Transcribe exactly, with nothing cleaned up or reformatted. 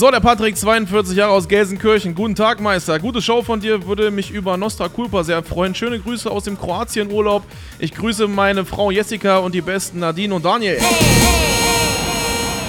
So, der Patrick, zweiundvierzig Jahre aus Gelsenkirchen. Guten Tag, Meister. Gute Show von dir, würde mich über Nostra Culpa sehr freuen. Schöne Grüße aus dem Kroatien-Urlaub. Ich grüße meine Frau Jessica und die besten Nadine und Daniel. Hey, hey, hey.